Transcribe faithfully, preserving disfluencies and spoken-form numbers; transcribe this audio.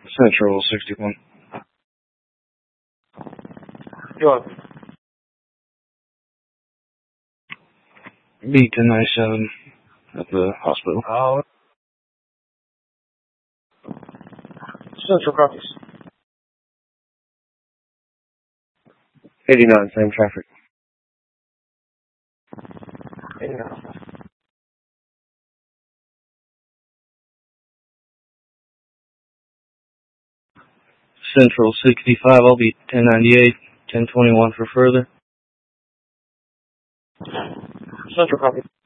Central sixty-one. Go on. B ten ninety-seven at the hospital. Oh. Central copies. eighty-nine, same traffic. eighty-nine. Central sixty-five, I'll be ten ninety-eight, ten twenty-one for further. Central copy.